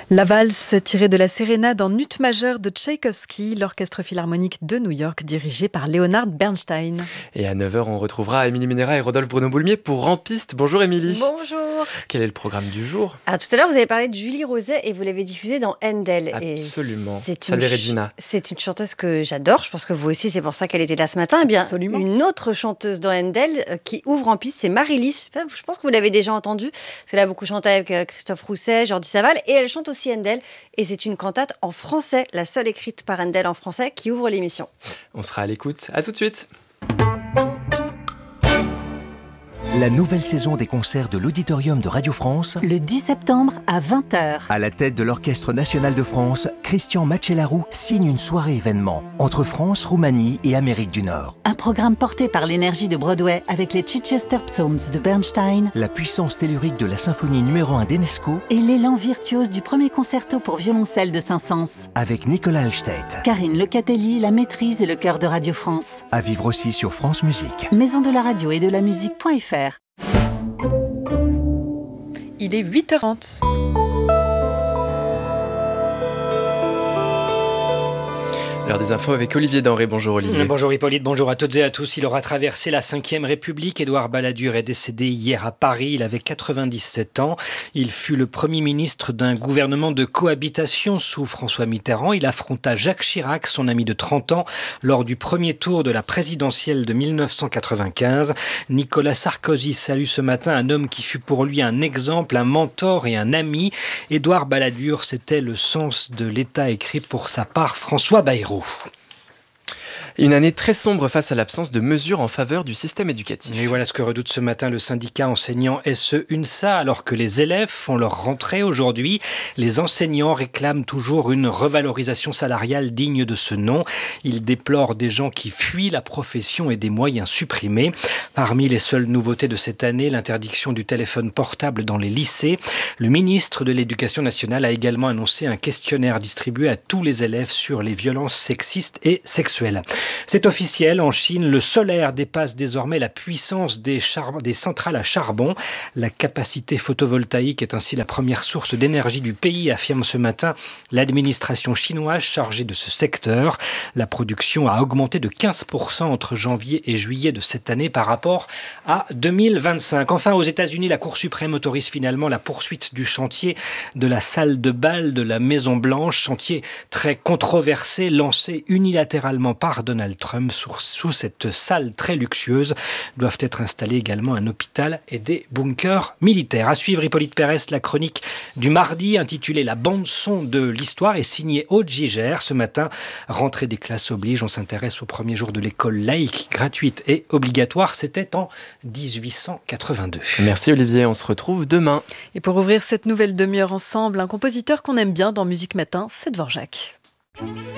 La valse tirée de la sérénade en ut majeur de Tchaïkovski, l'Orchestre Philharmonique de New York dirigé par Leonard Bernstein. Et à 9h, on retrouvera Émilie Ménéra et Rodolphe Bruno-Boulmier pour Rampiste. Bonjour Émilie. Bonjour. Quel est le programme du jour ? Tout à l'heure, vous avez parlé de Julie Roset et vous l'avez diffusée dans Handel. Absolument. Et Salve Regina. C'est une chanteuse que j'adore. Je pense que vous aussi, c'est pour ça qu'elle était là ce matin. Eh bien, Absolument. une autre chanteuse dans Handel qui ouvre en piste, c'est Marie-Lise. Je pense que vous l'avez déjà entendue. Parce qu'elle a beaucoup chanté avec Christophe Rousset, Jordi Saval. Et elle chante aussi Handel. Et c'est une cantate en français, la seule écrite par Handel en français, qui ouvre l'émission. On sera à l'écoute. À tout de suite. La nouvelle saison des concerts de l'Auditorium de Radio France, le 10 septembre à 20h. à la tête de l'Orchestre National de France, Christian Macellaro signe une soirée événement entre France, Roumanie et Amérique du Nord. Un programme porté par l'énergie de Broadway avec les Chichester Psalms de Bernstein La puissance tellurique de la symphonie numéro 1 d'Enesco et l'élan virtuose du premier concerto pour violoncelle de Saint-Saëns. avec Nicolas Alstedt. Karine Lecatellier, la maîtrise et le chœur de Radio France. À vivre aussi sur France Musique. Maison de la radio et de la musique.fr. Il est 8h30. L'heure des infos avec Olivier Denré. Bonjour Olivier. Bonjour Hippolyte, bonjour à toutes et à tous. Il aura traversé la 5e République. Édouard Balladur est décédé hier à Paris. Il avait 97 ans. Il fut le Premier ministre d'un gouvernement de cohabitation sous François Mitterrand. Il affronta Jacques Chirac, son ami de 30 ans, lors du premier tour de la présidentielle de 1995. Nicolas Sarkozy salue ce matin un homme qui fut pour lui un exemple, un mentor et un ami. Édouard Balladur, c'était le sens de l'État, écrit pour sa part François Bayrou. Une année très sombre face à l'absence de mesures en faveur du système éducatif. Et voilà ce que redoute ce matin le syndicat enseignant SE-UNSA. Alors que les élèves font leur rentrée aujourd'hui, les enseignants réclament toujours une revalorisation salariale digne de ce nom. Ils déplorent des gens qui fuient la profession et des moyens supprimés. Parmi les seules nouveautés de cette année, l'interdiction du téléphone portable dans les lycées. Le ministre de l'Éducation nationale a également annoncé un questionnaire distribué à tous les élèves sur les violences sexistes et sexuelles. C'est officiel, en Chine, le solaire dépasse désormais la puissance des centrales à charbon. La capacité photovoltaïque est ainsi la première source d'énergie du pays, affirme ce matin l'administration chinoise chargée de ce secteur. La production a augmenté de 15% entre janvier et juillet de cette année par rapport à 2025. Enfin, aux États-Unis, la Cour suprême autorise finalement la poursuite du chantier de la salle de bal de la Maison-Blanche, chantier très controversé, lancé unilatéralement par Donald Trump. Sous cette salle très luxueuse doivent être installés également un hôpital et des bunkers militaires. À suivre, Hippolyte Pérès, la chronique du mardi intitulée La bande-son de l'histoire est signée Aude Gigère. Ce matin, rentrée des classes oblige, on s'intéresse au premier jour de l'école laïque, gratuite et obligatoire. C'était en 1882. Merci Olivier, on se retrouve demain. Et pour ouvrir cette nouvelle demi-heure ensemble, un compositeur qu'on aime bien dans Musique Matin, c'est Dvorak.